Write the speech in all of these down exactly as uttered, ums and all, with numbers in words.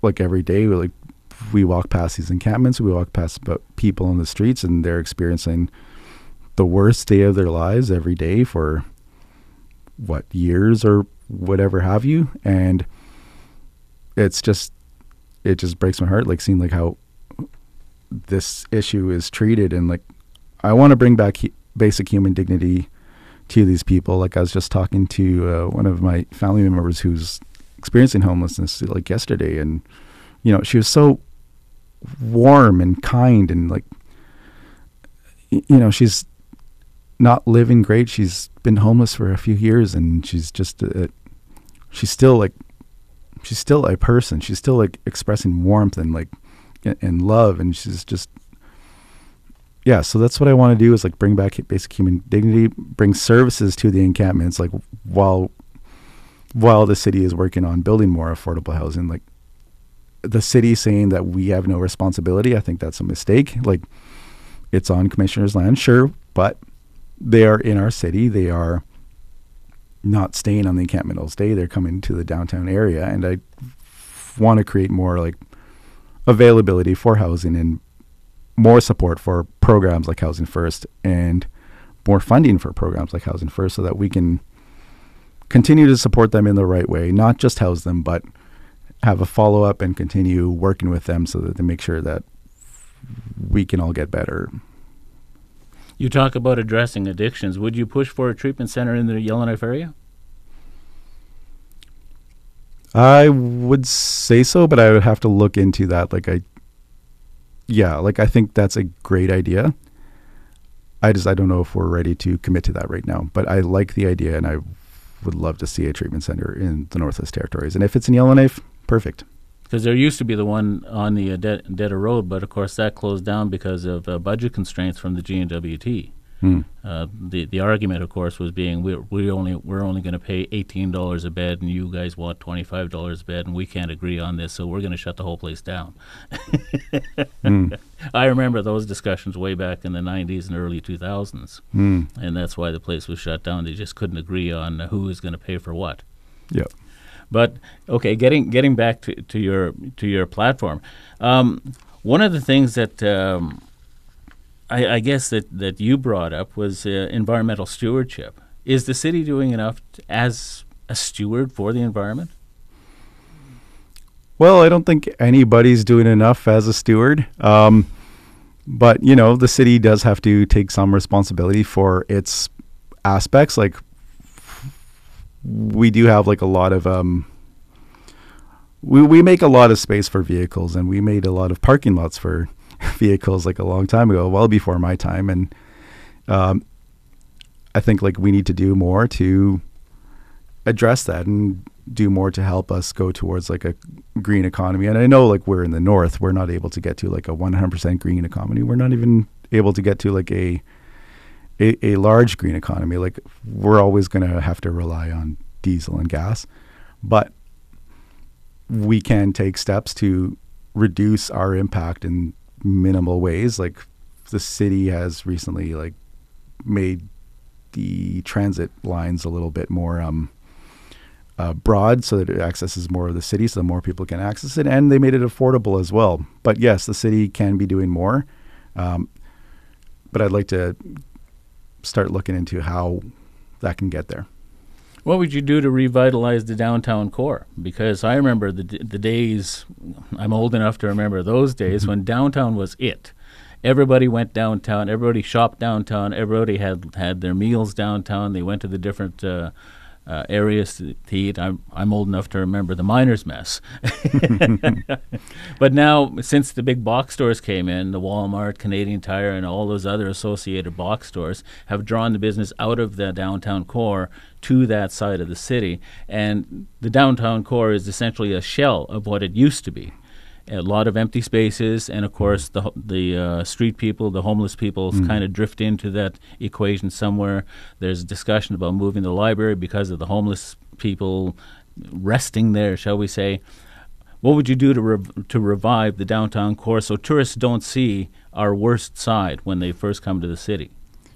like every day, we like we walk past these encampments, we walk past about people on the streets, and they're experiencing the worst day of their lives every day for what, years or whatever have you. And it's just, it just breaks my heart, like seeing like how this issue is treated. And like, I want to bring back he- basic human dignity to these people. Like I was just talking to uh, one of my family members who's experiencing homelessness like yesterday, and you know, she was so warm and kind, and like, y- you know, she's not living great. She's been homeless for a few years, and she's just uh, she's still like she's still a person. She's still like expressing warmth and like and love, and she's just, yeah. So that's what I want to do, is like bring back basic human dignity, bring services to the encampments, like while while the city is working on building more affordable housing. Like the city saying that we have no responsibility, I think that's a mistake. Like, it's on commissioner's land, sure, but they are in our city. They are not staying on the encampment all day. They're coming to the downtown area, and I want to create more like availability for housing and more support for programs like Housing First, and more funding for programs like Housing First, so that we can continue to support them in the right way, not just house them, but have a follow-up and continue working with them so that they make sure that we can all get better. You talk about addressing addictions. Would you push for a treatment center in the Yellowknife area? I would say so, but I would have to look into that. Like I, yeah, like I think that's a great idea. I just, I don't know if we're ready to commit to that right now, but I like the idea, and I would love to see a treatment center in the Northwest Territories. And if it's in Yellowknife, perfect. Because there used to be the one on the uh, De- Detta Road, but of course that closed down because of uh, budget constraints from the G N W T. Hmm. Uh, the the argument, of course, was being we we only we're only going to pay eighteen dollars a bed, and you guys want twenty five dollars a bed, and we can't agree on this, so we're going to shut the whole place down. mm. I remember those discussions way back in the nineties and early two thousands, mm. and that's why the place was shut down. They just couldn't agree on uh, who was going to pay for what. Yeah. But okay, getting getting back to, to your to your platform, um, one of the things that um, I, I guess that, that you brought up was uh, environmental stewardship. Is the city doing enough t- as a steward for the environment? Well, I don't think anybody's doing enough as a steward. Um, but, you know, the city does have to take some responsibility for its aspects. Like, we do have like a lot of, um, we, we make a lot of space for vehicles, and we made a lot of parking lots for vehicles like a long time ago, well before my time. And um, I think like we need to do more to address that and do more to help us go towards like a green economy. And I know like we're in the north, we're not able to get to like a one hundred percent green economy. We're not even able to get to like a a, a large green economy. Like we're always going to have to rely on diesel and gas, but we can take steps to reduce our impact in minimal ways. Like the city has recently like made the transit lines a little bit more um, uh, broad, so that it accesses more of the city, so that more people can access it, and they made it affordable as well. But yes, the city can be doing more, um, but I'd like to start looking into how that can get there. What would you do to revitalize the downtown core? Because I remember the d- the days, I'm old enough to remember those days mm-hmm. when downtown was it. Everybody went downtown, everybody shopped downtown, everybody had, had their meals downtown, they went to the different uh, uh, areas to, to eat. I'm, I'm old enough to remember the Miners' Mess. But now, since the big box stores came in, the Walmart, Canadian Tire, and all those other associated box stores have drawn the business out of the downtown core to that side of the city. And the downtown core is essentially a shell of what it used to be. A lot of empty spaces, and of course the the uh, street people, the homeless people mm. kind of drift into that equation somewhere. There's discussion about moving the library because of the homeless people resting there, shall we say. What would you do to rev- to revive the downtown core so tourists don't see our worst side when they first come to the city?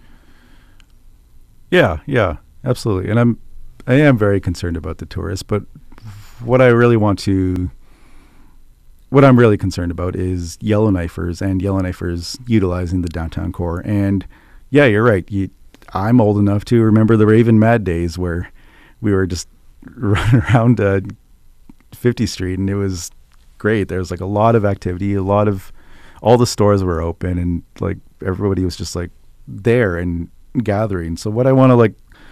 Yeah, yeah, absolutely. And I'm I am very concerned about the tourists, but what I really want to what I'm really concerned about is Yellowknifers and Yellowknifers utilizing the downtown core. And yeah, you're right. You, I'm old enough to remember the Raven Mad days where we were just running around uh, fiftieth Street, and it was great. There was like a lot of activity, a lot of, all the stores were open, and like everybody was just like there and gathering. So what I want to like,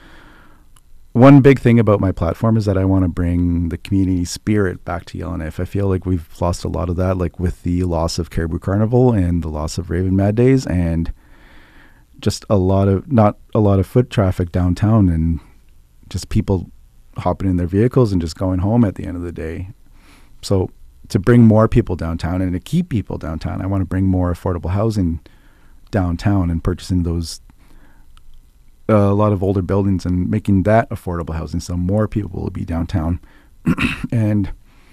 one big thing about my platform is that I want to bring the community spirit back to Yellowknife. I feel like we've lost a lot of that, like with the loss of Caribou Carnival and the loss of Raven Mad Days, and just a lot of, not a lot of foot traffic downtown, and just people hopping in their vehicles and just going home at the end of the day. So to bring more people downtown and to keep people downtown, I want to bring more affordable housing downtown and purchasing those uh, a lot of older buildings and making that affordable housing so more people will be downtown. And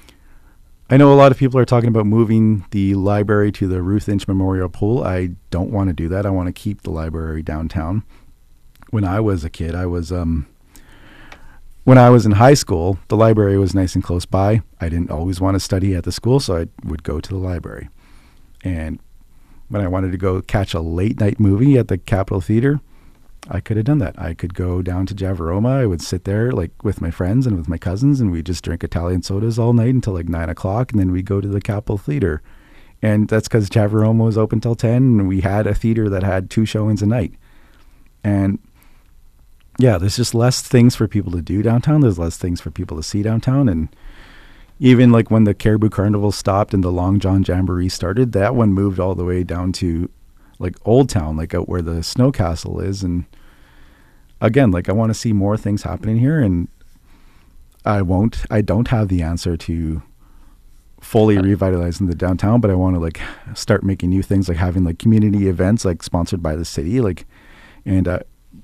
I know a lot of people are talking about moving the library to the Ruth Inch Memorial Pool. I don't want to do that. I want to keep the library downtown. When I was a kid, I was um when I was in high school, the library was nice and close by. I didn't always want to study at the school, so I would go to the library. And when I wanted to go catch a late night movie at the Capitol Theater, I could have done that. I could go down to Javaroma. I would sit there like with my friends and with my cousins, and we'd just drink Italian sodas all night until like nine o'clock, and then we'd go to the Capitol Theater. And that's because Javaroma was open till ten, and we had a theater that had two showings a night. And yeah, there's just less things for people to do downtown. There's less things for people to see downtown. And even like when the Caribou Carnival stopped and the Long John Jamboree started, that one moved all the way down to like Old Town, like out where the Snow Castle is. And again, like I want to see more things happening here, and I won't, I don't have the answer to fully revitalizing the downtown, but I want to like start making new things, like having like community events, like sponsored by the city. Like, and, uh,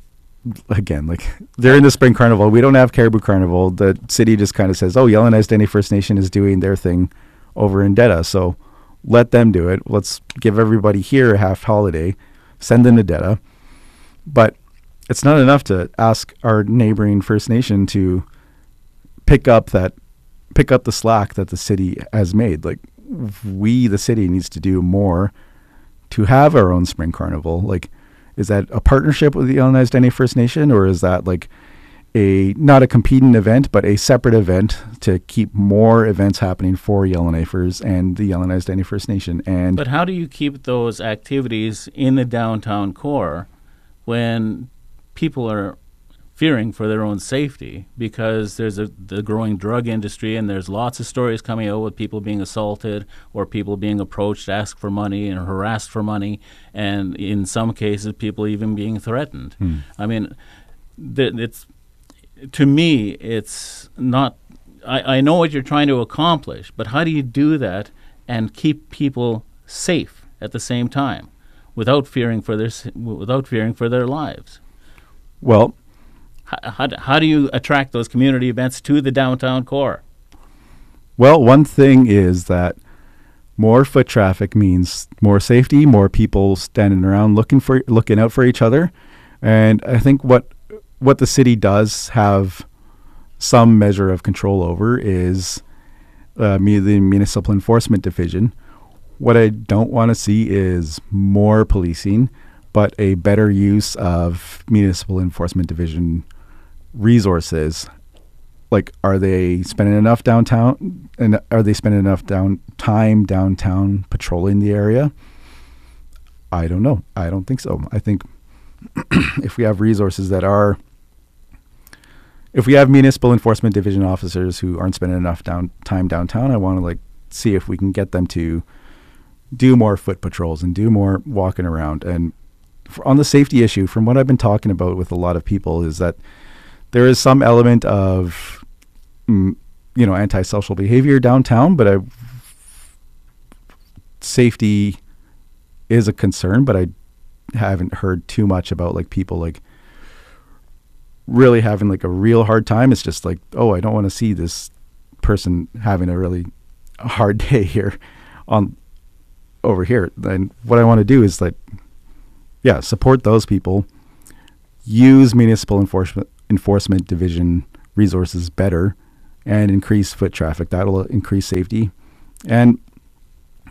again, like during the Spring Carnival, we don't have Caribou Carnival. The city just kind of says, oh, Yellowknife Dene First Nation is doing their thing over in Detta, so let them do it. Let's give everybody here a half holiday, send them to Detta. But it's not enough to ask our neighboring First Nation to pick up that, pick up the slack that the city has made. Like we, the city, needs to do more to have our own Spring Carnival. Like, is that a partnership with the Yellowknife Dene First Nation, or is that like a, not a competing event, but a separate event to keep more events happening for Yellowknifers and the Yellowknife Dene First Nation? And But how do you keep those activities in the downtown core when people are fearing for their own safety, because there's a the growing drug industry, and there's lots of stories coming out with people being assaulted or people being approached to ask for money and harassed for money, and in some cases people even being threatened. Hmm. I mean, th- it's to me it's not, I, I know what you're trying to accomplish, but how do you do that and keep people safe at the same time without fearing for their s- without fearing for their lives? well, How, how, do- how do you attract those community events to the downtown core? Well, one thing is that more foot traffic means more safety, more people standing around looking for looking out for each other. And I think what what the city does have some measure of control over is uh, me, the Municipal Enforcement Division. What I don't want to see is more policing, but a better use of Municipal Enforcement Division resources. Like, are they spending enough downtown, and are they spending enough down time downtown patrolling the area? I don't know. I don't think so. I think if we have resources that are, if we have Municipal Enforcement Division officers who aren't spending enough down time downtown, I want to like see if we can get them to do more foot patrols and do more walking around. And for, on the safety issue, from what I've been talking about with a lot of people, is that there is some element of, mm, you know, antisocial behavior downtown, but I, safety is a concern, but I haven't heard too much about like people like really having like a real hard time. It's just like, oh, I don't want to see this person having a really hard day here on over here. And what I want to do is like, yeah, support those people, use Municipal Enforcement Enforcement Division resources better, and increase foot traffic. That'll increase safety. And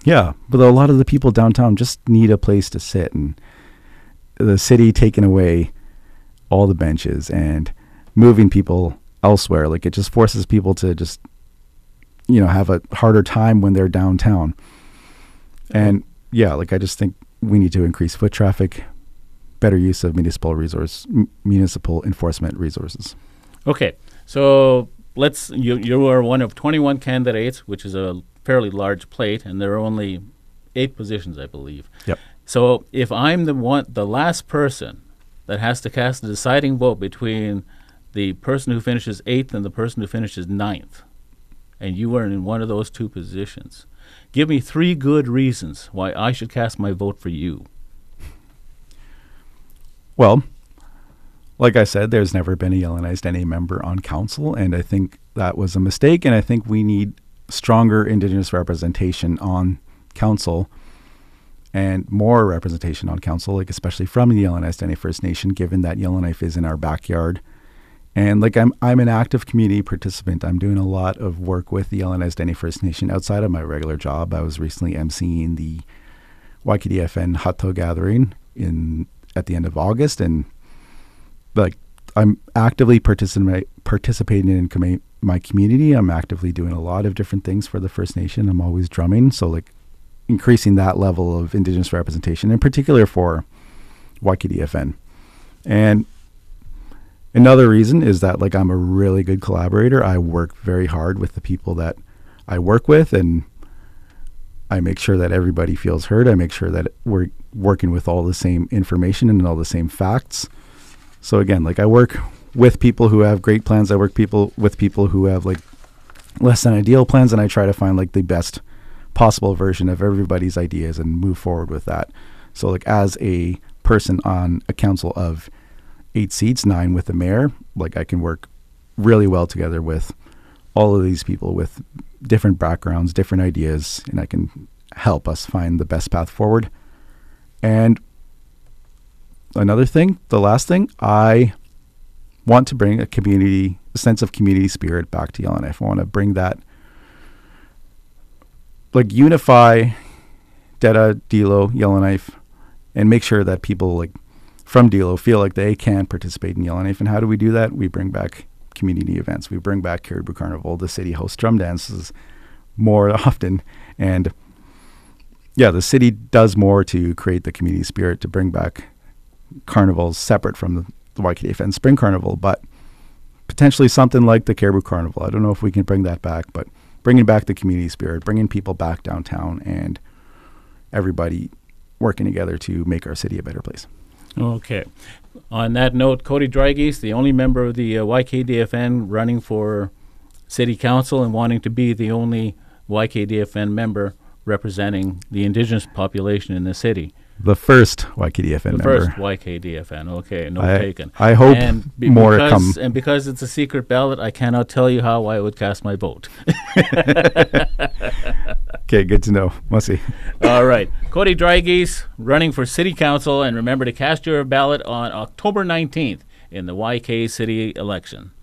Yeah, but a lot of the people downtown just need a place to sit, and the city taking away all the benches and moving people elsewhere, like it just forces people to just, you know, have a harder time when they're downtown. And yeah, like I just think we need to increase foot traffic, better use of municipal resource, m- municipal enforcement resources. Okay, so let's you you are one of twenty-one candidates, which is a fairly large plate, and there are only eight positions, I believe. Yep. So if I'm the one, the last person that has to cast the deciding vote between the person who finishes eighth and the person who finishes ninth, and you are in one of those two positions, give me three good reasons why I should cast my vote for you. Well, like I said, there's never been a Yellowknife's N A member on council, and I think that was a mistake, and I think we need stronger Indigenous representation on council and more representation on council, like especially from the Yellowknife's N A First Nation, given that Yellowknife is in our backyard. And like I'm I'm an active community participant. I'm doing a lot of work with the Yellowknife's N A First Nation outside of my regular job. I was recently emceeing the Y K D F N Hutto gathering in at the end of August, and like I'm actively participa- participating in com- my community. I'm actively doing a lot of different things for the First Nation. I'm always drumming, so like increasing that level of Indigenous representation, in particular for Y K D F N. And another reason is that like I'm a really good collaborator. I work very hard with the people that I work with, and I make sure that everybody feels heard. I make sure that we're working with all the same information and all the same facts. So again, like I work with people who have great plans. I work people with people who have like less than ideal plans, and I try to find like the best possible version of everybody's ideas and move forward with that. So like as a person on a council of eight seats, nine with the mayor, like I can work really well together with all of these people with different backgrounds, different ideas, and I can help us find the best path forward. And another thing, the last thing, I want to bring a community, a sense of community spirit back to Yellowknife. I want to bring that, like unify Deda, Dilo, Yellowknife, and make sure that people like from Dilo feel like they can participate in Yellowknife. And how do we do that? We bring back community events. We bring back Caribou Carnival. The city hosts drum dances more often. And yeah, the city does more to create the community spirit, to bring back carnivals separate from the, the Y K D F N Spring Carnival, but potentially something like the Caribou Carnival. I don't know if we can bring that back, but bringing back the community spirit, bringing people back downtown, and everybody working together to make our city a better place. Okay. On that note, Cody Drygeese, the only member of the uh, Y K D F N running for city council and wanting to be the only Y K D F N member representing the Indigenous population in the city. The first Y K D F N the member. The first Y K D F N. Okay, no I, taken. I hope and be, more because, come. And because it's a secret ballot, I cannot tell you how I would cast my vote. Okay, good to know. Must see. All right. Cody Drygeese running for city council, and remember to cast your ballot on October nineteenth in the Y K city election.